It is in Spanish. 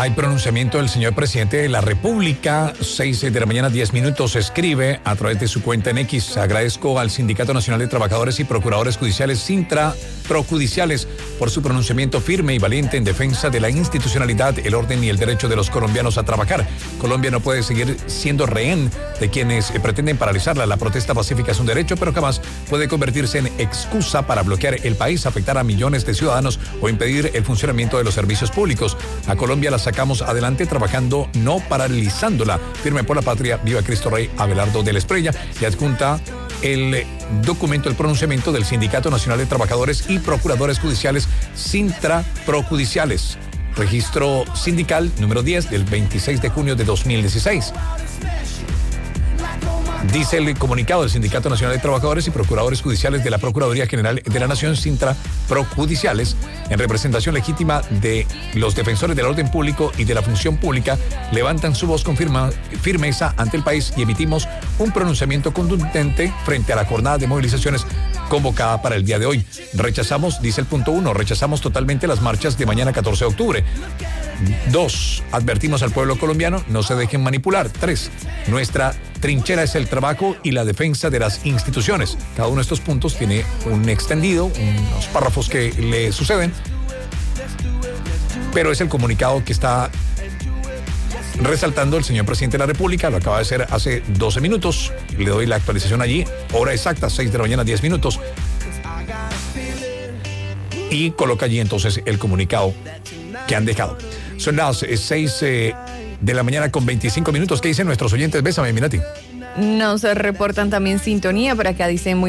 Hay pronunciamiento del señor presidente de la República, 6:10 a.m, escribe a través de su cuenta en X. Agradezco al Sindicato Nacional de Trabajadores y Procuradores Judiciales, Sintra Projudiciales, por su pronunciamiento firme y valiente en defensa de la institucionalidad, el orden y el derecho de los colombianos a trabajar. Colombia no puede seguir siendo rehén de quienes pretenden paralizarla. La protesta pacífica es un derecho, pero jamás puede convertirse en excusa para bloquear el país, afectar a millones de ciudadanos o impedir el funcionamiento de los servicios públicos. A Colombia la sacamos adelante trabajando, no paralizándola. Firme por la patria, viva Cristo Rey. Abelardo de la Espriella, y adjunta el documento, el pronunciamiento del Sindicato Nacional de Trabajadores y Procuradores Judiciales, Sintra Projudiciales, registro sindical número 10 del 26 de junio de 2016. Dice el comunicado del Sindicato Nacional de Trabajadores y Procuradores Judiciales de la Procuraduría General de la Nación, Sintra Projudiciales, en representación legítima de los defensores del orden público y de la función pública, levantan su voz con firmeza ante el país y emitimos un pronunciamiento contundente frente a la jornada de movilizaciones convocada para el día de hoy. Rechazamos, dice el punto 1, rechazamos totalmente las marchas de mañana 14 de octubre. 2. Advertimos al pueblo colombiano, no se dejen manipular. 3. Nuestra trinchera es el trabajo y la defensa de las instituciones. Cada uno de estos puntos tiene un extendido, unos párrafos que le suceden, pero es el comunicado que está resaltando el señor presidente de la República. Lo acaba de hacer hace 12 minutos. Le doy la actualización allí, hora exacta, 6:10 a.m. Y coloca allí entonces el comunicado que han dejado. Son las 6:25 a.m. ¿Qué dicen nuestros oyentes? Bésame, Minati. Nos reportan también sintonía. Por acá dicen muy